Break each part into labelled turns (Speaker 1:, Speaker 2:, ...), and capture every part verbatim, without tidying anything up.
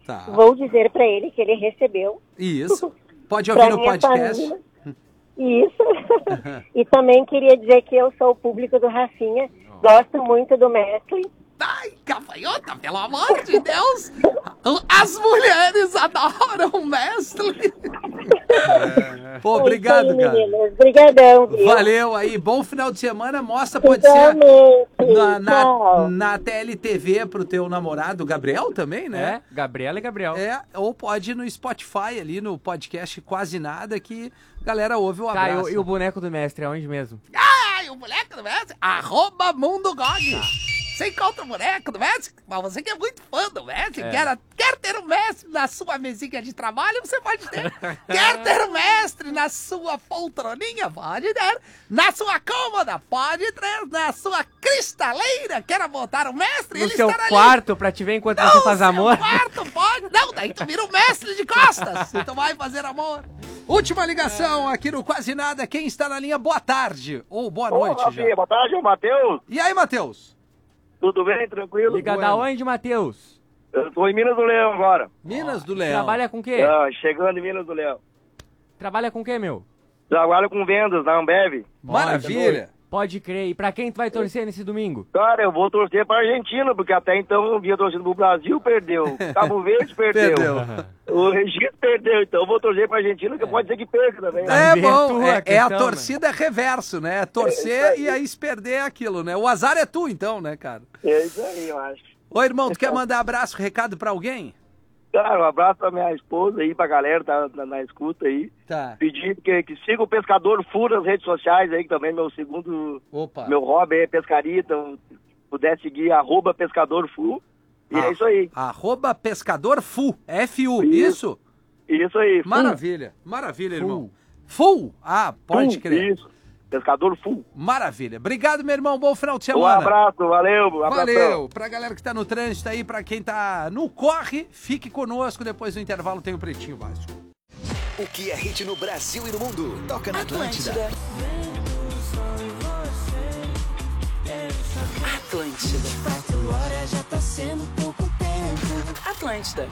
Speaker 1: Tá.
Speaker 2: Vou dizer para ele que ele recebeu.
Speaker 1: Isso. Pode ouvir no podcast.
Speaker 2: Família. Isso. E também queria dizer que eu sou o público do Rafinha. Gosto muito do mestre.
Speaker 1: Ai, gafanhota, pelo amor de Deus! As mulheres adoram o mestre! É. Pô, obrigado,
Speaker 2: aí,
Speaker 1: cara.
Speaker 2: Meninas. Obrigadão, viu?
Speaker 1: Valeu aí, bom final de semana. Mostra, pode
Speaker 2: Igualmente.
Speaker 1: ser na, na,
Speaker 2: Tchau.
Speaker 1: na T L T V pro teu namorado, Gabriel, também, né?
Speaker 3: É, Gabriela e Gabriel.
Speaker 1: É, ou pode ir no Spotify ali, no podcast Quase Nada, que a galera ouve o
Speaker 3: Tá,
Speaker 1: abraço.
Speaker 3: e o, e o boneco do mestre, é onde mesmo?
Speaker 1: Ai, o boneco do mestre, arroba Mundo Gog. Você encontra o boneco do mestre, mas você que é muito fã do mestre,
Speaker 3: É.
Speaker 1: quer, quer ter o mestre na sua mesinha de trabalho, você pode ter. Quer ter o mestre na sua poltroninha? Pode ter. Na sua cômoda? Pode ter. Na sua cristaleira? Quer botar o mestre?
Speaker 3: No
Speaker 1: Ele
Speaker 3: seu
Speaker 1: estará
Speaker 3: quarto, pra te ver enquanto
Speaker 1: ali.
Speaker 3: você faz
Speaker 1: No
Speaker 3: amor?
Speaker 1: seu quarto, pode. Não, daí tu vira o mestre de costas. Se tu vai fazer amor. Última ligação aqui no Quase Nada. Quem está na linha? Boa tarde. Ou boa noite
Speaker 4: Ô,
Speaker 1: já.
Speaker 4: Rafinha, boa tarde, é o Matheus.
Speaker 1: E aí, Matheus?
Speaker 4: Tudo bem, tranquilo?
Speaker 3: Liga da onde, Matheus?
Speaker 4: Eu tô em Minas do Leão agora.
Speaker 1: Minas do Leão.
Speaker 3: Trabalha com o quê?
Speaker 4: Ah, chegando em Minas do Leão.
Speaker 3: Trabalha com o quê, meu?
Speaker 4: Trabalho com vendas na Ambev.
Speaker 1: Maravilha.
Speaker 3: Pode crer. E pra quem tu vai torcer nesse domingo?
Speaker 4: Cara, eu vou torcer pra Argentina, porque até então eu vinha torcendo pro Brasil, perdeu. Cabo Verde perdeu.
Speaker 1: Perdeu.
Speaker 4: O Egito perdeu, então eu vou torcer pra Argentina, que pode ser que perca também.
Speaker 1: É
Speaker 3: Vê
Speaker 1: bom,
Speaker 3: tu
Speaker 1: é,
Speaker 3: a
Speaker 1: é a
Speaker 3: questão,
Speaker 1: torcida reverso, né? É torcer e aí se perder é aquilo, né? O azar é tu, então, né, cara?
Speaker 4: É isso aí, eu acho.
Speaker 1: Ô, irmão, tu quer mandar abraço, recado pra alguém?
Speaker 4: Cara, um abraço pra minha esposa aí, pra galera que tá na, na escuta aí.
Speaker 1: Tá.
Speaker 4: Pedir que, que siga o Pescador Fu nas redes sociais aí, que também é meu segundo...
Speaker 1: Opa.
Speaker 4: Meu hobby é pescaria, então se puder seguir, arroba Pescador Fu. E
Speaker 1: Ah,
Speaker 4: é isso aí.
Speaker 1: Arroba Pescador Fu, F U,
Speaker 4: Isso.
Speaker 1: isso?
Speaker 4: Isso aí. Fu.
Speaker 1: Maravilha, maravilha, irmão. Full? Ah, pode
Speaker 4: Fu,
Speaker 1: crer.
Speaker 4: Isso. Pescador Fu.
Speaker 1: Maravilha. Obrigado, meu irmão. Bom final de
Speaker 4: Um
Speaker 1: semana.
Speaker 4: abraço, valeu. Um abração.
Speaker 1: Valeu. Pra galera que tá no trânsito aí, pra quem tá no corre, fique conosco. Depois do intervalo tem o Pretinho Básico.
Speaker 5: O que é hit no Brasil e no mundo? Toca na Atlântida.
Speaker 6: Atlântida. Quatro horas já tá sendo pouco tempo. Atlântida.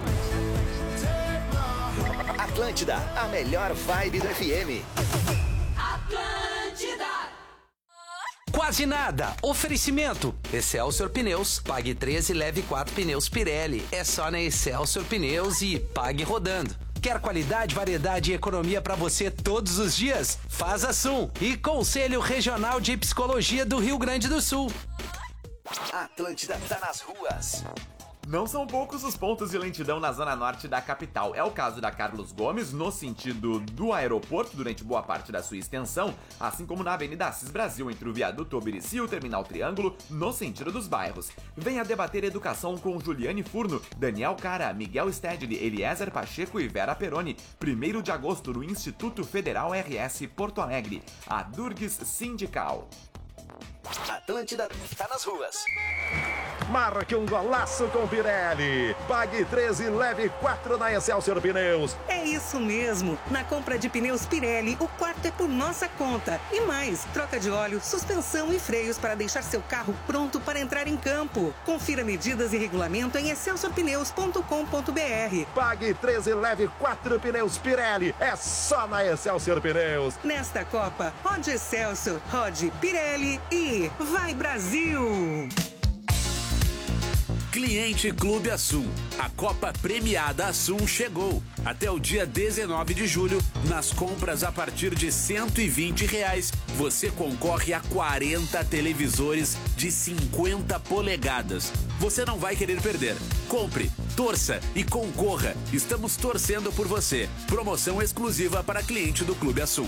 Speaker 5: Atlântida, a melhor vibe do F M.
Speaker 6: Atlântida.
Speaker 7: Quase Nada. Oferecimento. Excelsior Pneus. Pague treze e leve quatro pneus Pirelli. É só na Excelsior Pneus e pague rodando. Quer qualidade, variedade e economia para você todos os dias? Faz a Sum. E Conselho Regional de Psicologia do Rio Grande do Sul.
Speaker 5: Atlântida tá nas ruas.
Speaker 8: Não são poucos os pontos de lentidão na zona norte da capital. É o caso da Carlos Gomes, no sentido do aeroporto, durante boa parte da sua extensão, assim como na Avenida Assis Brasil, entre o Viaduto Obirici e o Terminal Triângulo, no sentido dos bairros. Venha debater educação com Juliane Furno, Daniel Cara, Miguel Stedley, Eliezer Pacheco e Vera Peroni. primeiro de agosto, no Instituto Federal R S Porto Alegre. A Durgues Sindical.
Speaker 5: Atlântida tá nas ruas.
Speaker 9: Marque um golaço com Pirelli. Pague treze e leve quatro na Excelsior Pneus.
Speaker 10: É isso mesmo. Na compra de pneus Pirelli, o quarto é por nossa conta. E mais, troca de óleo, suspensão e freios para deixar seu carro pronto para entrar em campo. Confira medidas e regulamento em excelsior pneus ponto com ponto b r.
Speaker 9: Pague treze e leve quatro pneus Pirelli. É só na Excelsior Pneus.
Speaker 10: Nesta Copa, rode Excelsior, rode Pirelli e vai Brasil!
Speaker 11: Cliente Clube Assum. A Copa Premiada Assum chegou. Até o dia dezenove de julho, nas compras a partir de cento e vinte reais, você concorre a quarenta televisores de cinquenta polegadas. Você não vai querer perder. Compre, torça e concorra. Estamos torcendo por você. Promoção exclusiva para cliente do Clube Assum.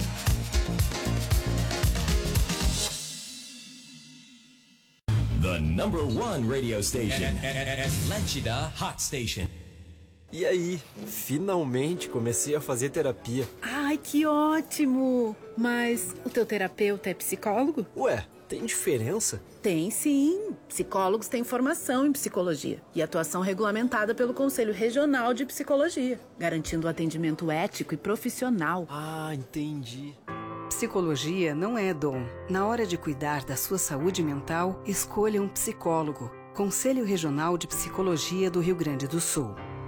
Speaker 12: The number one radio station. Atlântida Hot Station.
Speaker 13: E aí, finalmente comecei a fazer terapia.
Speaker 14: Ai, que ótimo! Mas o teu terapeuta é psicólogo?
Speaker 13: Ué, tem diferença?
Speaker 14: Tem sim. Psicólogos têm formação em psicologia e atuação regulamentada pelo Conselho Regional de Psicologia, garantindo um atendimento ético e profissional.
Speaker 13: Ah, entendi.
Speaker 15: Psicologia não é dom. Na hora de cuidar da sua saúde mental, escolha um psicólogo. Conselho Regional de Psicologia do Rio Grande do Sul.